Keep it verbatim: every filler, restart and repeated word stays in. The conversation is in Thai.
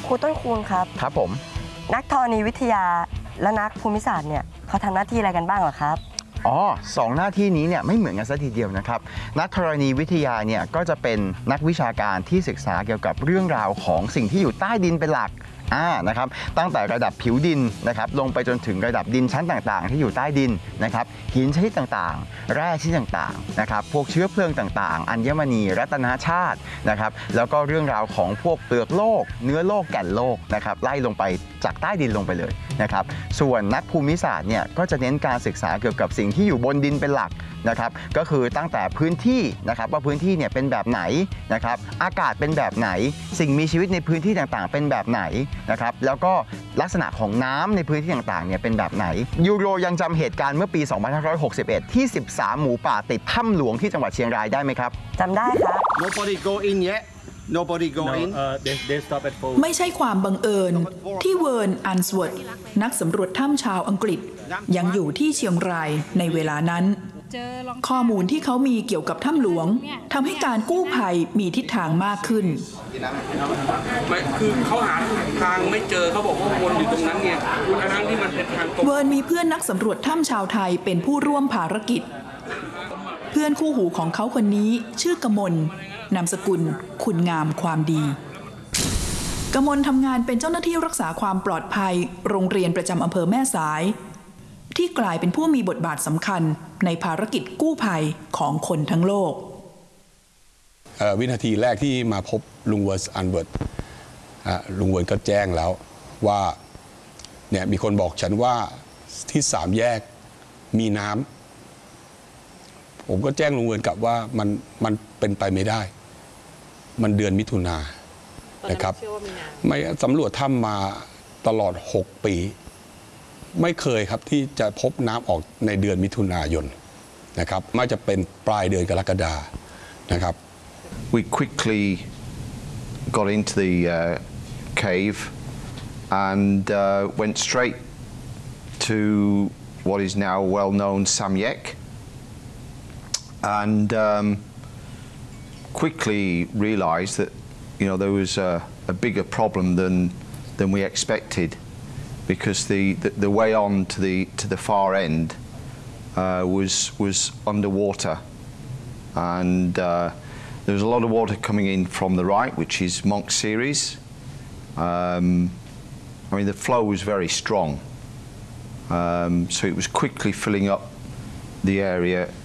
ครูต้นคูณครับครับผมนักธรณีวิทยาและนักภูมิศาสตร์เนี่ยเขาทำหน้าที่อะไรกันบ้างเหรอครับอ๋อสองหน้าที่นี้เนี่ยไม่เหมือนกันซะทีเดียวนะครับนักธรณีวิทยาเนี่ยก็จะเป็นนักวิชาการที่ศึกษาเกี่ยวกับเรื่องราวของสิ่งที่อยู่ใต้ดินเป็นหลักอ่านะครับตั้งแต่ระดับผิวดินนะครับลงไปจนถึงระดับดินชั้นต่างๆที่อยู่ใต้ดินนะครับหินชนิดต่างๆแร่ชนิดต่างๆนะครับพวกเชื้อเพลิงต่างๆอัญมณีรัตนชาตินะครับแล้วก็เรื่องราวของพวกเปลือกโลกเนื้อโลกแก่นโลกนะครับไล่ลงไปจากใต้ดินลงไปเลยนะครับส่วนนักภูมิศาสตร์เนี่ยก็จะเน้นการศึกษาเกี่ยวกับสิ่งที่อยู่บนดินเป็นหลักนะครับก็คือตั้งแต่พื้นที่นะครับว่าพื้นที่เนี่ยเป็นแบบไหนนะครับอากาศเป็นแบบไหนสิ่งมีชีวิตในพื้นที่ต่างๆเป็นแบบไหนนะครับแล้วก็ลักษณะของน้ำในพื้นที่ต่างๆเนี่ยเป็นแบบไหนยูโรยังจำเหตุการณ์เมื่อปี สองพันห้าร้อยหกสิบเอ็ด ที่สิบสามหมูป่าติดถ้ำหลวงที่จังหวัดเชียงรายได้ไหมครับจำได้ครับ Nobody go in yet Nobody go in no, uh, they, they stop at four ไม่ใช่ความบังเอิญที่เวิร์นอันสวอร์ดนักสำรวจถ้ำชาวอังกฤษยังอยู่ที่เชียงรายในเวลานั้นข้อมูลที่เขามีเกี่ยวกับถ้ำหลวงทำให้การกู้ภัยมีทิศทางมากขึ้นไม่คือเขาหาทางไม่เจอเขาบอกว่าวนอยู่ตรงนั้นเนี่ยทางที่มันเป็นทางตรงเวิร์นมีเพื่อนนักสำรวจถ้ำชาวไทยเป็นผู้ร่วมภารกิจเพื่อนคู่หูของเขาคนนี้ชื่อกมลนามสกุลคุณงามความดีกมลทำงานเป็นเจ้าหน้าที่รักษาความปลอดภัยโรงเรียนประจำอำเภอแม่สายที่กลายเป็นผู้มีบทบาทสำคัญในภารกิจกู้ภัยของคนทั้งโลกวินาทีแรกที่มาพบลุงเวิร์สอันเบิร์ตลุงเวิร์สก็แจ้งแล้วว่าเนี่ยมีคนบอกฉันว่าที่สามแยกมีน้ำผมก็แจ้งลุงเวิร์สกลับว่ามันมันเป็นไปไม่ได้มันเดือนมิถุนานะครับไม่สำรวจถ้ำมาตลอดหกปีไม่เคยครับที่จะพบน้ำออกในเดือนมิถุนายนนะครับไม่จะเป็นปลายเดือนกรกฎานะครับ We quickly got into the uh, cave and uh, went straight to what is now well-known Samyek and um, quickly realized that you know there was a, a bigger problem than than we expected.Because the, the, the way on to the to the far end uh, was was underwater, and uh, there was a lot of water coming in from the right, which is Monk Series. Um, I mean, the flow was very strong, um, so it was quickly filling up the area